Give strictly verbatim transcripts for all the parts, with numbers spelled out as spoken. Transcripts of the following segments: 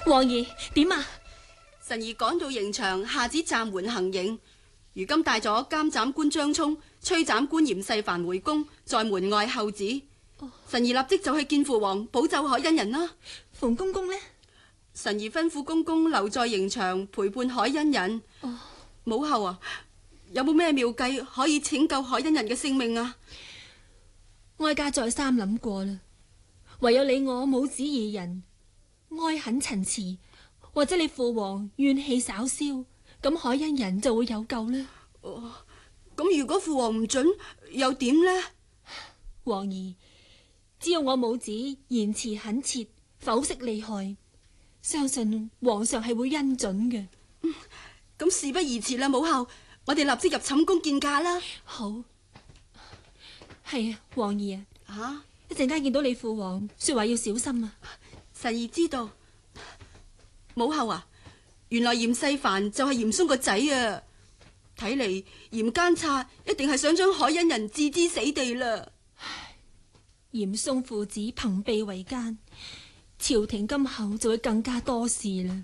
王爺點啊？ 臣兒趕到刑場，下旨暫緩行刑。如今帶咗監斬官張聰、催斬官嚴世蕃回宮，在門外候旨。臣兒立即就去見父王，保奏海恩人啦。 馮公公呢？ 臣兒吩咐公公留在刑場陪伴海恩人。 哦， 母后啊，有冇咩妙計可以拯救海恩人嘅性命啊？ 哀家再三諗過啦，唯有你我母子二人哀懇陳詞，或者你父王怨氣稍消，咁海恩人就會有救啦。 哦，咁如果父王唔准，又點呢？ 王兒，只要我母子言辭懇切，剖析利害，相信皇上係會恩准嘅。 嗯，咁事不宜遲啦，母后，我哋立即入寢宮見駕啦。 好，係啊，王兒啊， 啊， 一陣間見到你父王，說話要小心啊。 臣兒知道。母后啊，原來嚴世蕃就係嚴嵩個仔啊！睇嚟嚴奸賊一定係想將海恩人置之死地啦。 嚴嵩父子朋比為奸，朝廷今後就會更加多事啦。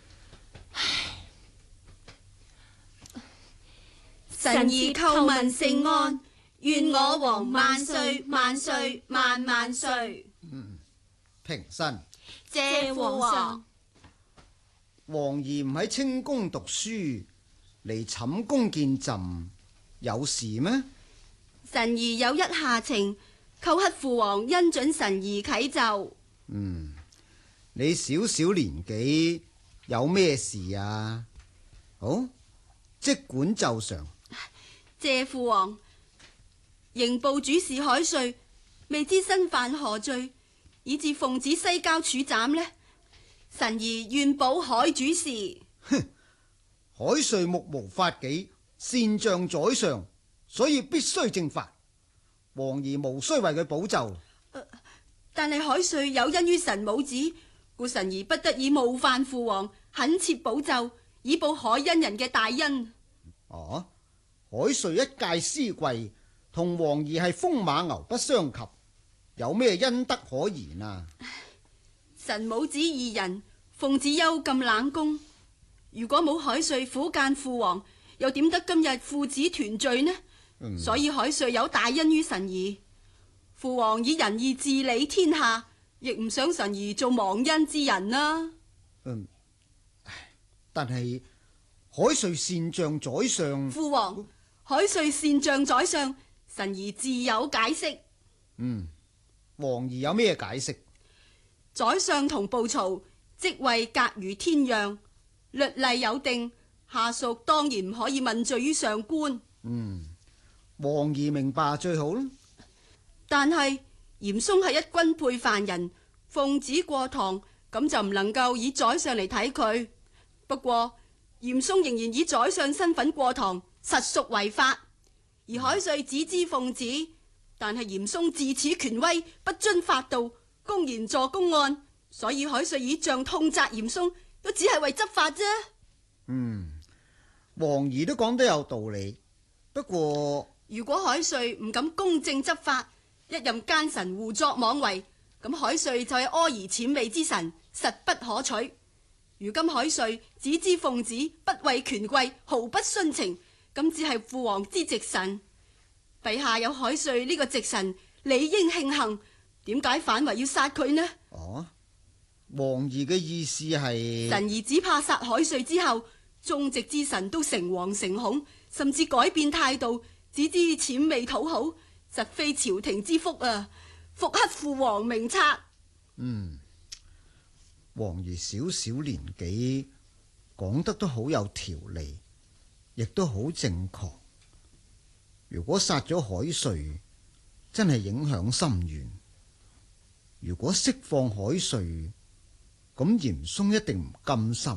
臣兒叩問聖安，願我王萬歲萬歲萬萬歲。 嗯，平身。 謝父王。 王兒唔喺清宮讀書，嚟寢宮見朕，有事咩？ 臣兒有一下情，叩乞父王恩准臣兒啟奏。 嗯，你小小年紀有咩事啊？好，即管奏上。 謝父王，刑部主事海瑞未知身犯何罪，以致奉旨西郊處斬呢？臣兒願保海主事。 哼，海瑞目無法紀，擅將宰相，所以必須正法。王兒無需為佢保奏。 呃、但係海瑞有恩於神母子，故臣兒不得已冒犯父王，懇切保奏，以報海恩人嘅大恩。 哦、啊，海瑞一介私貴，同王兒係風馬牛不相及，有咩恩德可言啊？ 神母子二人奉旨幽禁冷宮，如果冇海瑞苦諫父王，又點得今日父子團聚呢？嗯、所以海瑞有大恩於臣兒。父王以仁義治理天下，亦唔想臣兒做忘恩之人啦。 嗯，但係海瑞擅將宰相。 父王，海瑞擅將宰相，臣兒自有解釋。 嗯，王兒有咩解釋？ 宰相同暴曹職位隔如天壤，律例有定，下屬當然唔可以問罪於上官。 嗯，王兒明白最好啦。 但係嚴嵩係一軍配犯人，奉旨過堂，咁就唔能夠以宰相嚟睇佢。不過嚴嵩仍然以宰相身份過堂，實屬違法。而海瑞只知奉旨，但係嚴嵩自恃權威，不遵法度，公然助公案，所以海瑞以杖痛責嚴嵩，都只係為執法啫。 嗯，王兒都講得有道理。不過如果海瑞唔敢公正執法，一任奸臣胡作妄為，咁海瑞就係阿諛諂媚之臣，實不可取。如今海瑞只知奉旨，不畏權貴，毫不徇情，咁只係父王之直臣。陛下有海瑞呢個直臣，理應慶幸。點解反為要殺佢呢？ 哦，王兒嘅意思係臣兒只怕殺海瑞之後，忠直之臣都誠惶誠恐，甚至改變態度，只知諂媚討好，實非朝廷之福啊！復刻父王明察。 嗯，王兒小小年紀，講得都好有條理，亦都好正確。如果殺咗海瑞，真係影響深遠。如果釋放海瑞，咁嚴嵩一定唔甘心。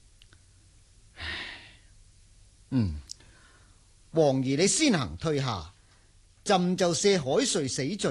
嗯，王兒你先行退下，朕就赦海瑞死罪。